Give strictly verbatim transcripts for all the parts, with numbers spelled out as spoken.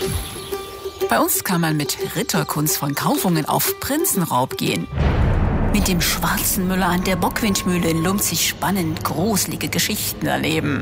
Bei uns kann man mit Ritterkunst von Kaufungen auf Prinzenraub gehen. Mit dem schwarzen Müller an der Bockwindmühle in Lumpzig spannend gruselige Geschichten erleben.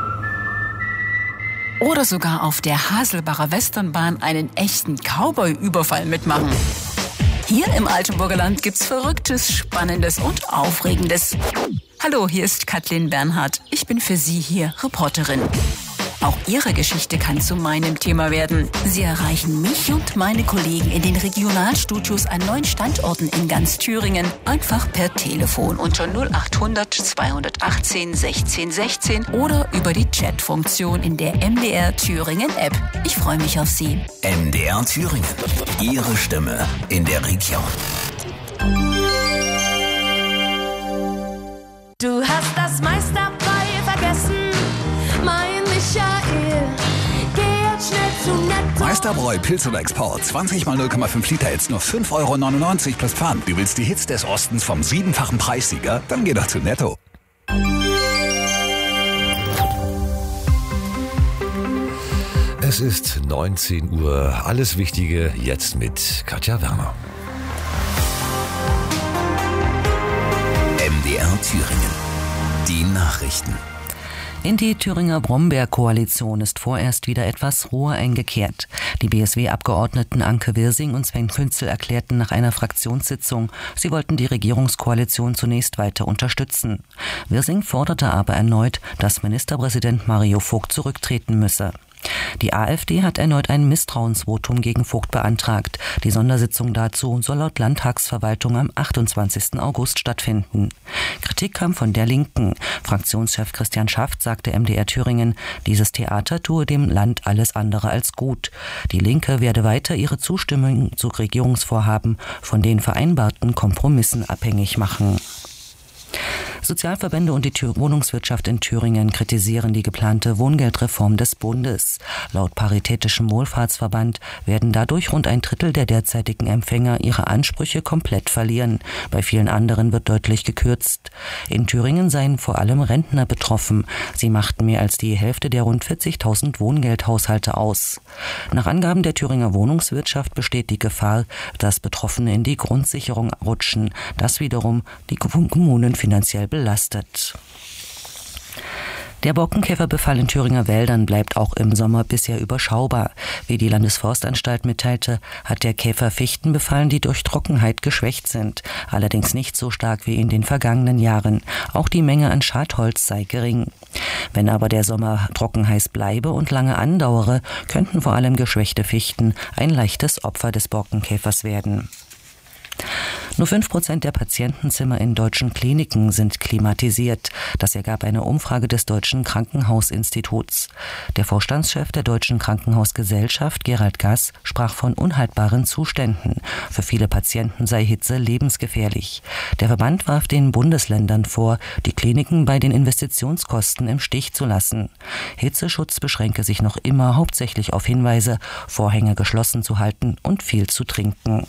Oder sogar auf der Haselbacher Westernbahn einen echten Cowboy-Überfall mitmachen. Hier im Altenburger Land gibt's Verrücktes, Spannendes und Aufregendes. Hallo, hier ist Kathleen Bernhardt. Ich bin für Sie hier Reporterin. Auch Ihre Geschichte kann zu meinem Thema werden. Sie erreichen mich und meine Kollegen in den Regionalstudios an neun Standorten in ganz Thüringen einfach per Telefon unter null achthundert zweihundertachtzehn sechzehn sechzehn oder über die Chatfunktion in der M D R Thüringen App. Ich freue mich auf Sie. M D R Thüringen. Ihre Stimme in der Region. Du hast das meiste dabei vergessen, mein Michael. Geh jetzt schnell zu Netto. Meisterbräu Pilz oder Export. zwanzig mal null Komma fünf Liter jetzt nur fünf Euro neunundneunzig plus Pfand. Du willst die Hits des Ostens vom siebenfachen Preissieger? Dann geh doch zu Netto. Es ist neunzehn Uhr. Alles Wichtige jetzt mit Katja Werner. M D R Thüringen. Die Nachrichten. In die Thüringer Brombeer-Koalition ist vorerst wieder etwas Ruhe eingekehrt. Die B S W-Abgeordneten Anke Wirsing und Sven Künzel erklärten nach einer Fraktionssitzung, sie wollten die Regierungskoalition zunächst weiter unterstützen. Wirsing forderte aber erneut, dass Ministerpräsident Mario Vogt zurücktreten müsse. Die AfD hat erneut ein Misstrauensvotum gegen Vogt beantragt. Die Sondersitzung dazu soll laut Landtagsverwaltung am achtundzwanzigsten August stattfinden. Kritik kam von der Linken. Fraktionschef Christian Schaft sagte M D R Thüringen, dieses Theater tue dem Land alles andere als gut. Die Linke werde weiter ihre Zustimmung zu Regierungsvorhaben von den vereinbarten Kompromissen abhängig machen. Sozialverbände und die Thür- Wohnungswirtschaft in Thüringen kritisieren die geplante Wohngeldreform des Bundes. Laut Paritätischem Wohlfahrtsverband werden dadurch rund ein Drittel der derzeitigen Empfänger ihre Ansprüche komplett verlieren. Bei vielen anderen wird deutlich gekürzt. In Thüringen seien vor allem Rentner betroffen. Sie machten mehr als die Hälfte der rund vierzigtausend Wohngeldhaushalte aus. Nach Angaben der Thüringer Wohnungswirtschaft besteht die Gefahr, dass Betroffene in die Grundsicherung rutschen. Das wiederum die Kommunen finanziell belastet. Der Borkenkäferbefall in Thüringer Wäldern bleibt auch im Sommer bisher überschaubar. Wie die Landesforstanstalt mitteilte, hat der Käfer Fichten befallen, die durch Trockenheit geschwächt sind. Allerdings nicht so stark wie in den vergangenen Jahren. Auch die Menge an Schadholz sei gering. Wenn aber der Sommer trockenheiß bleibe und lange andauere, könnten vor allem geschwächte Fichten ein leichtes Opfer des Borkenkäfers werden. Nur fünf Prozent der Patientenzimmer in deutschen Kliniken sind klimatisiert. Das ergab eine Umfrage des Deutschen Krankenhausinstituts. Der Vorstandschef der Deutschen Krankenhausgesellschaft, Gerald Gass, sprach von unhaltbaren Zuständen. Für viele Patienten sei Hitze lebensgefährlich. Der Verband warf den Bundesländern vor, die Kliniken bei den Investitionskosten im Stich zu lassen. Hitzeschutz beschränke sich noch immer hauptsächlich auf Hinweise, Vorhänge geschlossen zu halten und viel zu trinken.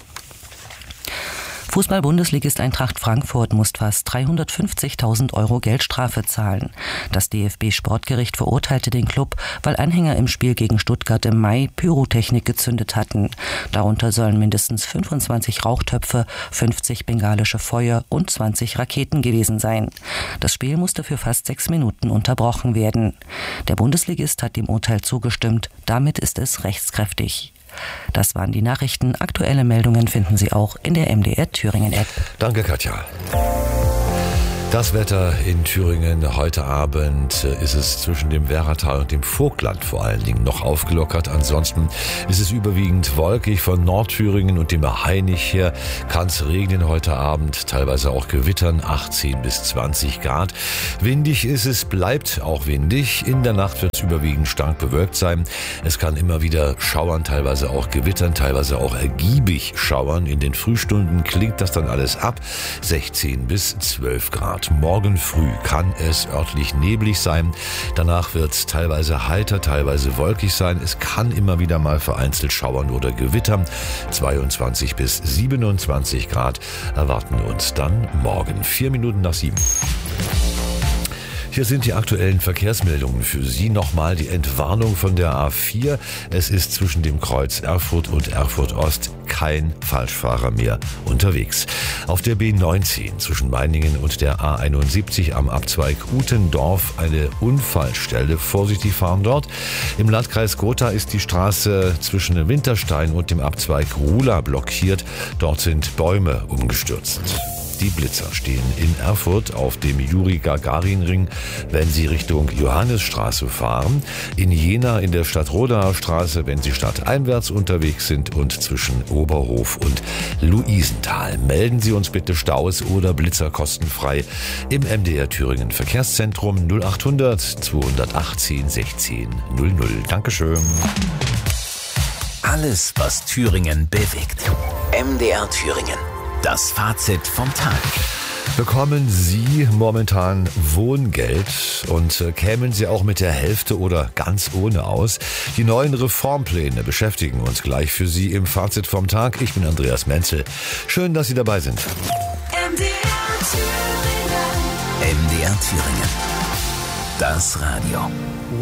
Fußball-Bundesligist Eintracht Frankfurt muss fast dreihundertfünfzigtausend Euro Geldstrafe zahlen. Das D F B-Sportgericht verurteilte den Club, weil Anhänger im Spiel gegen Stuttgart im Mai Pyrotechnik gezündet hatten. Darunter sollen mindestens fünfundzwanzig Rauchtöpfe, fünfzig bengalische Feuer und zwanzig Raketen gewesen sein. Das Spiel musste für fast sechs Minuten unterbrochen werden. Der Bundesligist hat dem Urteil zugestimmt. Damit ist es rechtskräftig. Das waren die Nachrichten. Aktuelle Meldungen finden Sie auch in der M D R Thüringen App. Danke, Katja. Das Wetter in Thüringen heute Abend ist es zwischen dem Werratal und dem Vogtland vor allen Dingen noch aufgelockert. Ansonsten ist es überwiegend wolkig. Von Nordthüringen und dem Hainich her kann es regnen heute Abend, teilweise auch gewittern, achtzehn bis zwanzig Grad. Windig ist es, bleibt auch windig. In der Nacht wird es überwiegend stark bewölkt sein. Es kann immer wieder schauern, teilweise auch gewittern, teilweise auch ergiebig schauern. In den Frühstunden klingt das dann alles ab, sechzehn bis zwölf Grad. Morgen früh kann es örtlich neblig sein. Danach wird es teilweise heiter, teilweise wolkig sein. Es kann immer wieder mal vereinzelt schauern oder gewittern. zweiundzwanzig bis siebenundzwanzig Grad erwarten uns dann morgen. Vier Minuten nach sieben. Hier sind die aktuellen Verkehrsmeldungen für Sie. Nochmal die Entwarnung von der A vier. Es ist zwischen dem Kreuz Erfurt und Erfurt Ost kein Falschfahrer mehr unterwegs. Auf der B neunzehn zwischen Meiningen und der A einundsiebzig am Abzweig Utendorf eine Unfallstelle. Vorsichtig fahren dort. Im Landkreis Gotha ist die Straße zwischen Winterstein und dem Abzweig Ruhla blockiert. Dort sind Bäume umgestürzt. Die Blitzer stehen in Erfurt auf dem Juri-Gagarin-Ring, wenn Sie Richtung Johannesstraße fahren. In Jena in der Stadtrodaer Straße, wenn Sie stadteinwärts unterwegs sind, und zwischen Oberhof und Luisenthal. Melden Sie uns bitte Staus oder Blitzer kostenfrei im M D R Thüringen Verkehrszentrum null achthundert zweihundertachtzehn sechzehn null null. Dankeschön. Alles, was Thüringen bewegt. M D R Thüringen. Das Fazit vom Tag. Bekommen Sie momentan Wohngeld und kämen Sie auch mit der Hälfte oder ganz ohne aus? Die neuen Reformpläne beschäftigen uns gleich für Sie im Fazit vom Tag. Ich bin Andreas Menzel. Schön, dass Sie dabei sind. M D R Thüringen. M D R Thüringen. Das Radio.